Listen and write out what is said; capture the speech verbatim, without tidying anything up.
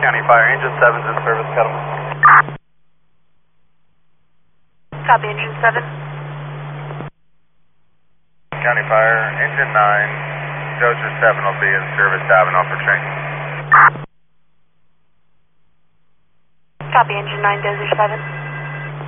County Fire, Engine seven's in service, Kettleman. Copy, Engine seven. County Fire, Engine nine, Dozer seven will be in service, Avenel for training. Copy, Engine nine, Dozer seven.